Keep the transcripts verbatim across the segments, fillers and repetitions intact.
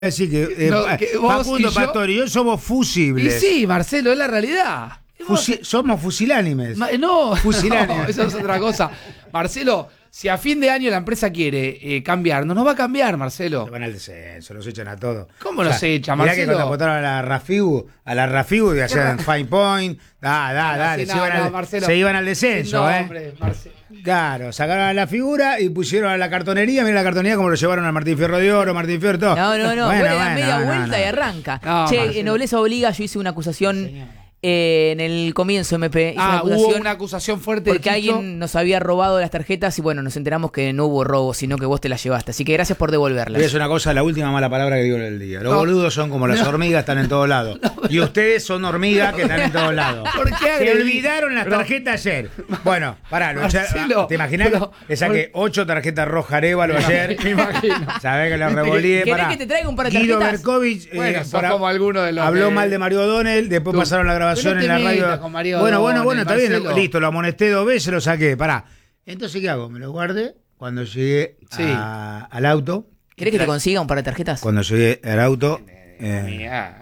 Así que, eh, No, que vos Facundo y yo- Pastor y yo somos Y fusibles. sí, Marcelo, es la realidad. Fusi- somos fusilánimes. Ma- No, Fusilánime. no, eso es otra cosa. Marcelo, si a fin de año la empresa quiere eh, cambiar, no nos va a cambiar, Marcelo. Se van al descenso, los echan a todos. ¿Cómo los echa, Mirá Marcelo? que cuando votaron a la Rafigu, a la Rafigu y hacían Fine Point, da, da, dale, Sí, se, no, iban no, al, Marcelo. se iban al descenso, No, ¿eh? hombre, Marcelo. Claro, sacaron a la figura y pusieron a la cartonería, mira la cartonería como lo llevaron a Martín Fierro de Oro, Martín Fierro, todo. No, no, no, Bueno, vos le das bueno, media no, vuelta no. y arranca. No, che, Marcelo. en Nobleza Obliga yo hice una acusación eh, en el comienzo M P. Hice una Ah, acusación hubo una acusación fuerte de porque Chicho. alguien nos había robado las tarjetas y bueno, nos enteramos que no hubo robo, sino que vos te las llevaste. Así que gracias por Voy a devolverlas. decir una cosa, la última mala palabra que digo en el día. Los No. boludos son como las No. hormigas, están en todos lados. Y ustedes son hormigas que están en todos lados. ¿Por qué Se agredí? olvidaron las Pero- tarjetas ayer. Bueno, pará, lo echa- Marcelo, ¿te imaginas pero- que saqué ocho tarjetas rojas Arévalo ayer? Me imagino. Sabés que lo revolví. ¿Querés Pará. que te traiga un par de Guido tarjetas? Berkovich eh, Bueno, sos para- como alguno de los habló que- mal de Mario O'Donnell, después Tú- pasaron la grabación pero no en te la radio. metas con Mario bueno, bueno, O'Donnell, bueno, está bien, Marcelo. listo, lo amonesté dos veces, lo saqué. Pará. Entonces, ¿qué hago? Me lo guardé cuando llegué Sí. a- al auto. ¿Querés que te consiga un par de tarjetas? Cuando llegué al auto. eh, Mía.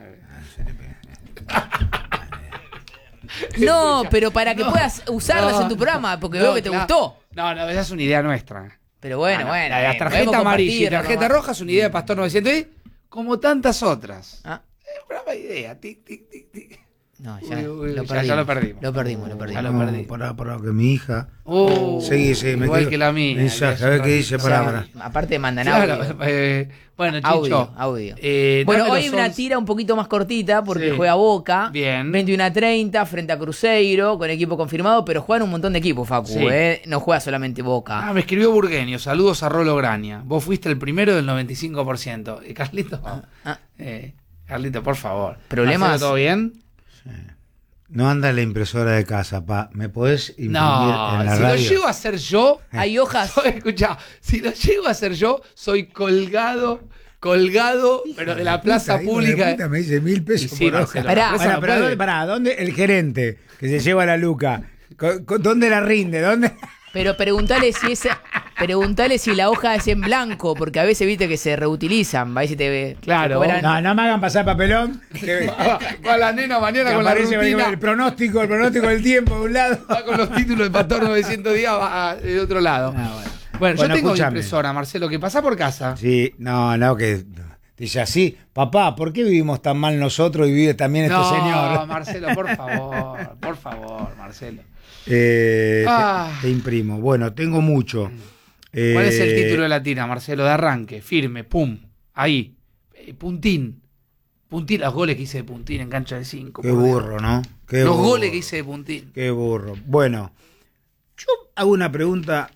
No, pero para que No, puedas usarlas no, en tu programa, porque no, veo que te claro. gustó. No, no, esa es una idea nuestra. Pero bueno, Ah, no, bueno. La de la eh, tarjeta podemos amarilla y compartirlo tarjeta nomás. roja es una idea de Pastor novecientos y como tantas otras. Ah, Es brava idea. Tic, tic, tic, tic. no, ya, Uy, uy, lo ya- perdimos. ya lo perdimos. Lo perdimos, lo Ya perdimos. lo no, perdí. Pará, pará, que mi hija. Uh, Sí, sí, me igual quedo- que la mía. mensaje, que a ver hace qué un dice, ratito. pará, Sí. pará. Aparte mandan Claro, audio. eh, bueno, Chicho. Audio, audio. eh, Bueno, dame hoy los una once. tira un poquito más cortita porque Sí. juega Boca. Bien. veintiuno a treinta frente a Cruzeiro con equipo confirmado, pero juegan un montón de equipos, Facu. Sí. ¿eh? No juega solamente Boca. Ah, me escribió Burgueño. Saludos a Rolo Graña. Vos fuiste el primero del noventa y cinco por ciento. Y Carlito, Ah, eh, Carlito, por favor. ¿Problemas? Marcelo, ¿todo bien? No anda la impresora de casa, pa. ¿Me podés imprimir No, en la si radio? lo llego a hacer yo, hay hojas. soy- escuchá, si lo llego a hacer yo, soy colgado, colgado, pero de la plaza Puta, hijo de pública. puta, me dice mil pesos Y sí, por hoja. Marcelo, Pará. la empresa Pará, no pero puede. ¿dónde, pará, ¿dónde el gerente que se lleva la luca? ¿Con- con- ¿Dónde la rinde? ¿Dónde? Pero preguntale si esa, preguntale si la hoja es en blanco, porque a veces viste que se reutilizan. Va, si te ve. Claro. te cobran- No, no me hagan pasar papelón. Que, Va, va la nena mañana que con la aparece rutina, el pronóstico, el pronóstico del tiempo de un lado. va con los títulos de Pastor novecientos días, va de otro lado. Ah, bueno. Bueno, yo Bueno, tengo escúchame. impresora, Marcelo, que pasa por casa. Sí, no, no, que dice así, papá, ¿por qué vivimos tan mal nosotros y vive también este no, señor? Marcelo, por favor, por favor, Marcelo. Eh, te- Ah. te, imprimo. Bueno, tengo mucho. ¿Cuál es el Eh, título de la tira, Marcelo? De arranque, firme, pum, ahí, eh, puntín. Puntín, los goles que hice de puntín en cancha de cinco. Qué por Dios. burro, ¿no? Qué Los burro. goles que hice de puntín. Qué burro. Bueno, yo hago una pregunta.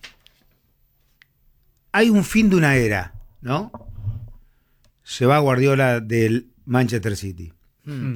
Hay un fin de una era, ¿no? Se va Guardiola del Manchester City. Mm.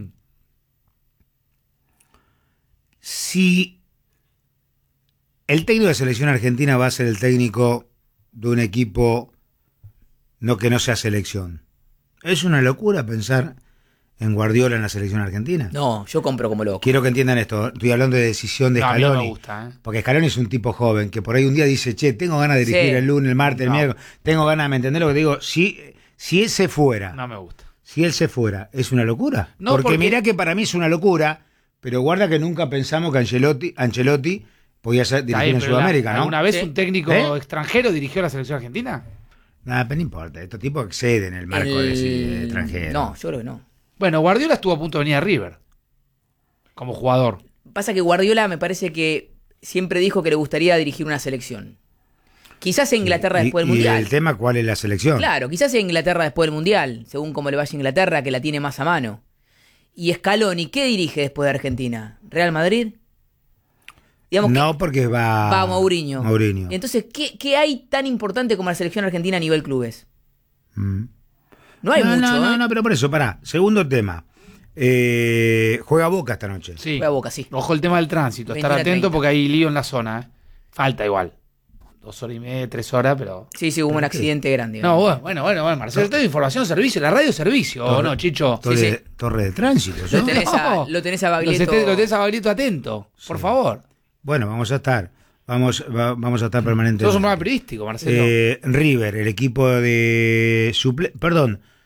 Si el técnico de selección argentina va a ser el técnico de un equipo no que no sea selección, ¿es una locura pensar en Guardiola en la selección argentina? No, yo compro como loco. Quiero que entiendan esto. Estoy hablando de decisión de No, a mí no Scaloni. me gusta, ¿eh? Porque Scaloni es un tipo joven que por ahí un día dice, che, tengo ganas de dirigir Sí. el lunes, el martes, el No. miércoles, tengo ganas, ¿me entendés lo que digo? Si, si él se fuera, No me gusta. si él se fuera, ¿es una locura? No, porque, porque- mirá que para mí es una locura, pero guarda que nunca pensamos que Ancelotti, Ancelotti podía ser Está dirigir bien, en pero Sudamérica, la- ¿no? ¿Alguna vez Sí. un técnico ¿Eh? extranjero dirigió la selección argentina? Nada, pero no importa, estos tipos exceden el marco de, de extranjero. No, yo creo que no. Bueno, Guardiola estuvo a punto de venir a River. Como jugador. Pasa que Guardiola me parece que siempre dijo que le gustaría dirigir una selección. Quizás en Inglaterra Y- después del y Mundial. el tema, ¿cuál es la selección? Claro, quizás en Inglaterra después del Mundial, según cómo le vaya a Inglaterra, que la tiene más a mano. Y Scaloni, ¿qué dirige después de Argentina? ¿Real Madrid? Digamos que No, porque va... va Mourinho. Mourinho. Entonces, ¿qué, qué hay tan importante como la selección argentina a nivel clubes? Mm. No hay no, mucho, no, no, ¿eh? no, pero por eso, pará. Segundo tema. Eh, juega Boca esta noche. Sí. Juega Boca, sí. Ojo el tema del tránsito. Estar veintiuno a atento treinta. porque hay lío en la zona. ¿eh? Falta igual. Dos horas y media, tres horas, pero. Sí, sí, hubo un accidente grande. No, bueno, bueno, bueno, bueno, Marcelo, esto es información, servicio, la radio es servicio, ¿o no, Chicho? Torre, Sí, sí. torre de tránsito. Lo ¿no? tenés, a, No. lo tenés a Lo Baglietto. tenés, lo tenés a Baglietto atento, por favor. Bueno, vamos a estar. Vamos, va- vamos a estar permanentemente. Sos un programa periodístico, Marcelo. Eh, River, el equipo de suple perdón,